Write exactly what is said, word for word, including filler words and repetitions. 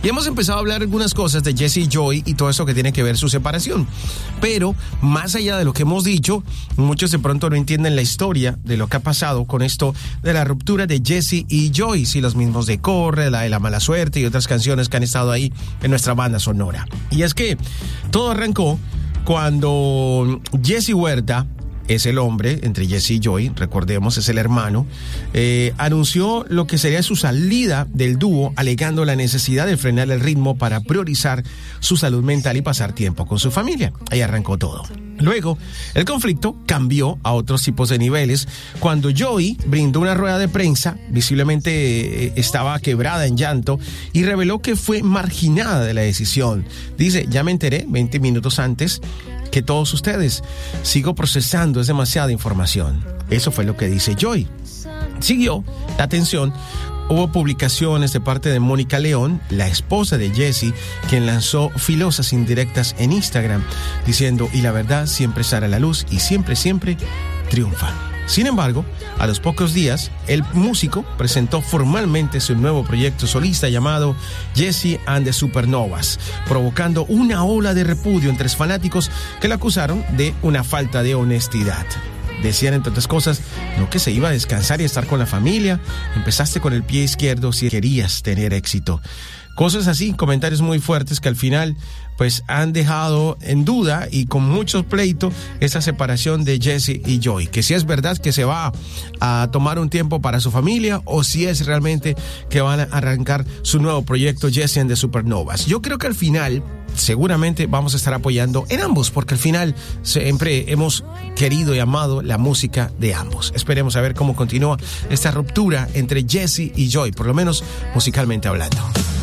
Y hemos empezado a hablar algunas cosas de Jesse y Joy y todo eso que tiene que ver su separación. Pero más allá de lo que hemos dicho, muchos de pronto no entienden la historia de lo que ha pasado con esto de la ruptura de Jesse y Joy. Si los mismos de Corre, la de La Mala Suerte y otras canciones que han estado ahí en nuestra banda sonora. Y es que todo arrancó cuando Jesse Huerta, es el hombre, entre Jesse y Joy, recordemos, es el hermano, eh, anunció lo que sería su salida del dúo, alegando la necesidad de frenar el ritmo para priorizar su salud mental y pasar tiempo con su familia. Ahí arrancó todo. Luego, el conflicto cambió a otros tipos de niveles cuando Joy brindó una rueda de prensa, visiblemente eh, estaba quebrada en llanto, y reveló que fue marginada de la decisión. Dice, ya me enteré veinte minutos antes que todos ustedes. Sigo procesando, es demasiada información. Eso fue lo que dice Joy. Siguió la tensión. Hubo publicaciones de parte de Mónica León, la esposa de Jesse, quien lanzó filosas indirectas en Instagram, diciendo, y la verdad siempre sale a la luz y siempre, siempre triunfa. Sin embargo, a los pocos días, el músico presentó formalmente su nuevo proyecto solista llamado Jesse and the Supernovas, provocando una ola de repudio entre los fanáticos que le acusaron de una falta de honestidad. Decían, entre otras cosas, no que se iba a descansar y estar con la familia. Empezaste con el pie izquierdo si querías tener éxito. Cosas así, comentarios muy fuertes que al final pues han dejado en duda y con mucho pleito esa separación de Jesse y Joy, que si es verdad que se va a tomar un tiempo para su familia o si es realmente que van a arrancar su nuevo proyecto Jesse and the Supernovas. Yo creo que al final seguramente vamos a estar apoyando en ambos, porque al final siempre hemos querido y amado la música de ambos. Esperemos a ver cómo continúa esta ruptura entre Jesse y Joy, por lo menos musicalmente hablando.